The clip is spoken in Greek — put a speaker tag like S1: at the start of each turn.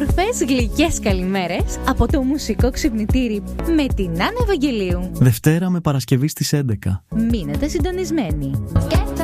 S1: όμορφες γλυκές καλημέρες από το μουσικό ξυπνητήρι με την Άννα Ευαγγελίου.
S2: Δευτέρα με Παρασκευή στις 11.
S1: Μείνετε συντονισμένοι.